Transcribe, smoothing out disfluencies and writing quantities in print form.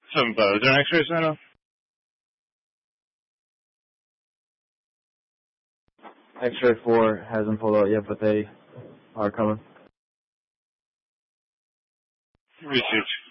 Some photos and X-ray center. X-ray 4 hasn't pulled out yet, but they are coming. Received.